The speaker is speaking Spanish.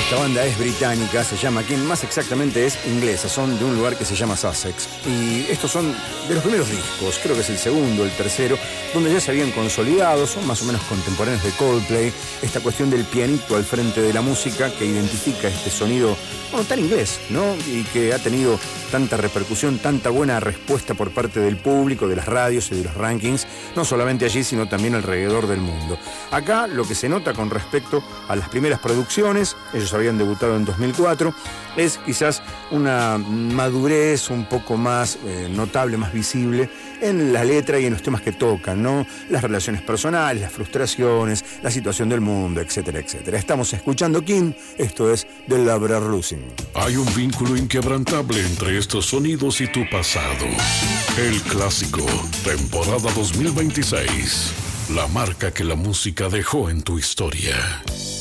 Esta banda es británica, se llama King, más exactamente es inglesa, son de un lugar que se llama Sussex. Y estos son de los primeros discos, creo que es el segundo, el tercero, donde ya se habían consolidado, son más o menos contemporáneos de Coldplay. Esta cuestión del pianito al frente de la música que identifica este sonido, bueno, tan inglés, ¿no? Y que ha tenido tanta repercusión, tanta buena respuesta por parte del público, de las radios y de los rankings, no solamente allí, sino también alrededor del mundo. Acá lo que se nota con respecto a las primeras producciones, ellos habían debutado en 2004, es quizás una madurez un poco más notable, más visible en la letra y en los temas que tocan, ¿no? Las relaciones personales, las frustraciones, la situación del mundo, etcétera, etcétera. Estamos escuchando King, esto es The Lover Losing. Hay un vínculo inquebrantable entre estos sonidos y tu pasado. El clásico, temporada 2026. La marca que la música dejó en tu historia.